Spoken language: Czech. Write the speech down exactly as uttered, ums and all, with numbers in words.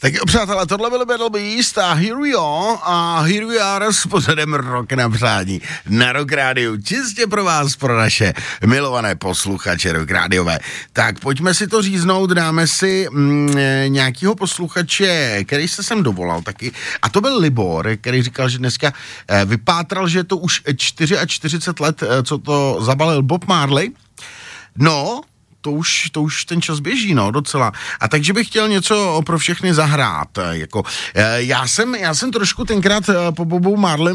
Tak jo, přátelé, tohle byl Battle Beast a here we are, a here we are s pořadem Rock na přání na Rock Rádiu, čistě pro vás, pro naše milované posluchače Rock Rádiové. Tak pojďme si to říznout, dáme si mm, nějakýho posluchače, který se sem dovolal taky, a to byl Libor, který říkal, že dneska eh, vypátral, že je to už čtyřicet čtyři let, eh, co to zabalil Bob Marley. No, to už, to už ten čas běží, no, docela. A takže bych chtěl něco pro všechny zahrát, jako, já jsem, já jsem trošku tenkrát po Bobu Marley